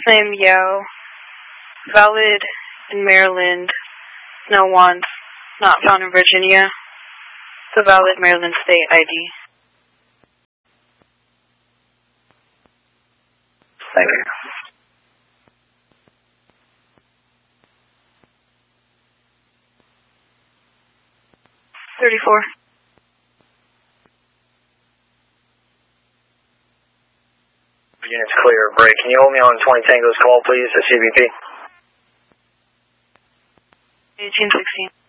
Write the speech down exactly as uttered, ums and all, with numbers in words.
Claim Yao. Valid in Maryland. No wants. Not found in Virginia. It's a valid Maryland state I D. Thank you. thirty-four. Unit's clear. Break. Can you hold me on twenty Tango's call, please, at C B P? eighteen sixteen.